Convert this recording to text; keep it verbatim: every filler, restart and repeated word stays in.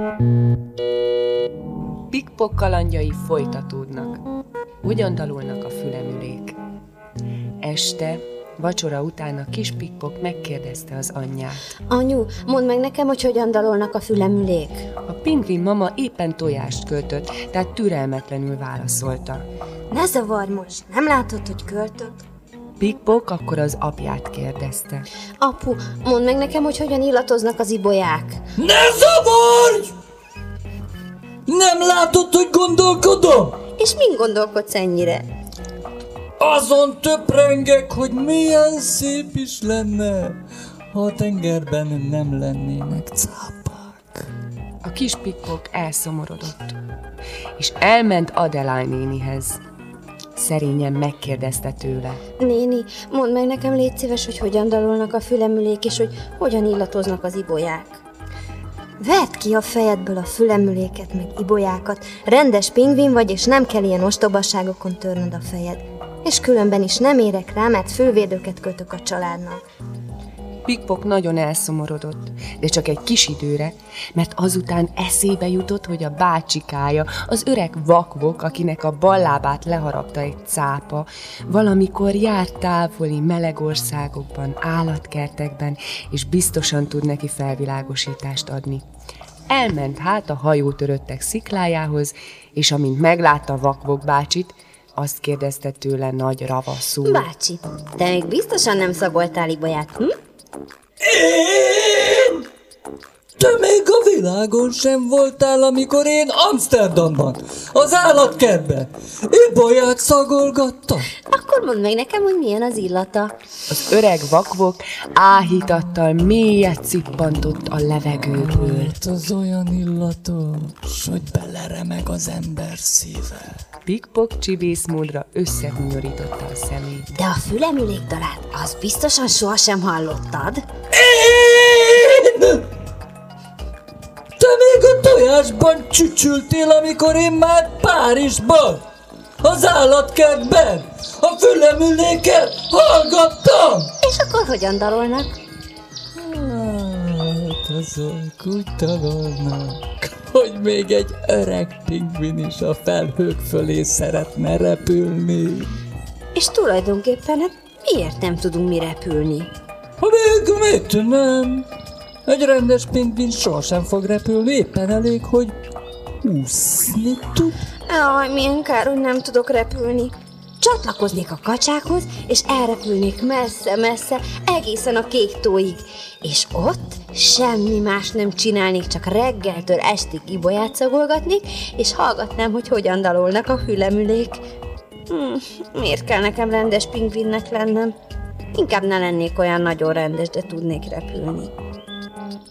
Pik-pok kalandjai folytatódnak. Hogyan dalolnak a fülemülék? Este, vacsora után a kis Pik-pok megkérdezte az anyját. Anyu, mondd meg nekem, hogy hogyan dalolnak a fülemülék. A pingvin mama éppen tojást költött, tehát türelmetlenül válaszolta. Ne zavarj most, nem látod, hogy költök? Pik-pok akkor az apját kérdezte. Apu, mondd meg nekem, hogy hogyan illatoznak az ibolyák. Ne zavarj! Nem látod, hogy gondolkodom? És min gondolkodsz ennyire? Azon töprengek, hogy milyen szép is lenne, ha a tengerben nem lennének cápák. A kis Pik-pok elszomorodott, és elment Adeline nénihez. Szerényen megkérdezte tőle. Néni, mondd meg nekem, légy szíves, hogy hogyan dalolnak a fülemülék, és hogy hogyan illatoznak az ibolyák. Vedd ki a fejedből a fülemüléket, meg ibolyákat. Rendes pingvin vagy, és nem kell ilyen ostobasságokon törnöd a fejed. És különben is nem érek rá, mert fővédőket kötök a családnak. Pik-pok nagyon elszomorodott, de csak egy kis időre, mert azután eszébe jutott, hogy a bácsikája, az öreg vakvok, akinek a bal lábát leharapta egy cápa, valamikor járt távoli meleg országokban, állatkertekben, és biztosan tud neki felvilágosítást adni. Elment hát a hajótöröttek sziklájához, és amint meglátta vakvok bácsit, azt kérdezte tőle nagy ravaszul. Bácsi, te még biztosan nem szagoltál ibolyát, hm? Én? Te még a világon sem voltál, amikor én Amsterdamban, az állatkertben ibolyát szagolgattam. Akkor mondd meg nekem, hogy milyen az illata. Az öreg vakvok áhítattal mélyet cippantott a levegőből. Hát az olyan illatos, hogy beleremeg az ember szíve. Pik-pok csibészmódra összehunyorította a szemét. De a fülemülék dalát, az biztosan sohasem hallottad? Én? Te még a tojásban csücsültél, amikor én már Párizsban, az állatkertben, a fülemüléket hallgattam. És akkor hogyan dalolnak? Hát azok úgy dalolnak, hogy még egy öreg pingvin is a felhők fölé szeretne repülni. És tulajdonképpen hát miért nem tudunk mi repülni? Ha még mit nem? Egy rendes pingvin sohasem fog repülni, éppen elég, hogy úszni tud. Jaj, milyen kár, hogy nem tudok repülni. Csatlakoznék a kacsákhoz, és elrepülnék messze-messze, egészen a kék tóig. És ott semmi más nem csinálnék, csak reggeltől estig ibolyát szagolgatnék, és hallgatnám, hogy hogyan dalolnak a fülemülék. Hm, miért kell nekem rendes pingvinnek lennem? Inkább ne lennék olyan nagyon rendes, de tudnék repülni.